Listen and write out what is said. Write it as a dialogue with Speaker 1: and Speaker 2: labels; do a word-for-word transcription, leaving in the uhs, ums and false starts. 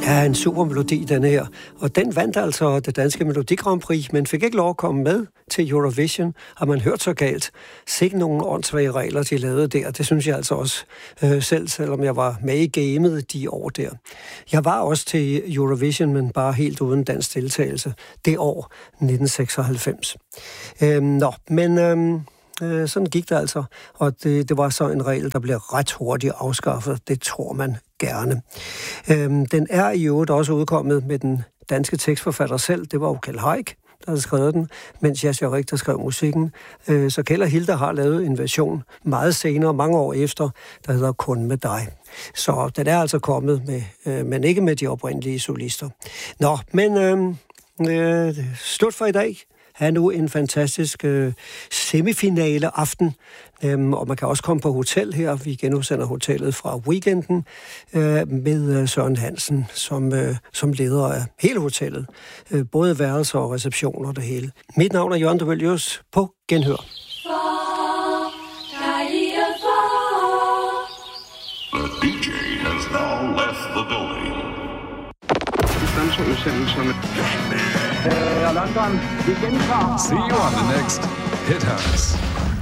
Speaker 1: Ja, en super melodi, den her. Og den vandt altså det danske Melodi Grand Prix, men fik ikke lov at komme med til Eurovision. Har man hørt så galt? Sikke nogle åndssvage regler, de lavede der. Det synes jeg altså også øh, selv, selvom jeg var med i gamet de år der. Jeg var også til Eurovision, men bare helt uden dansk deltagelse. Det år nitten seksoghalvfems. Øhm, nå, men... Øhm Sådan gik det altså, og det, det var så en regel, der blev ret hurtigt afskaffet. Det tror man gerne. Øhm, den er i øvrigt også udkommet med den danske tekstforfatter selv. Det var jo Kjeld Haik, der havde skrevet den, mens Jas Jarek, der skrev musikken. Øh, så Kjeld og Hilda har lavet en version meget senere, mange år efter, der hedder Kun med dig. Så den er altså kommet med, øh, men ikke med de oprindelige solister. Nå, men øh, øh, slut for i dag. Er nu en fantastisk øh, semifinale aften, øhm, og man kan også komme på hotel her. Vi genudsender hotellet fra weekenden øh, med øh, Søren Hansen som, øh, som leder af hele hotellet. Øh, både værelser og reception og det hele. Mit navn er Jørgen de Vølius. På genhør.
Speaker 2: The D J has now left the building.
Speaker 3: Uh, London, we can
Speaker 4: See you on the next Hit House.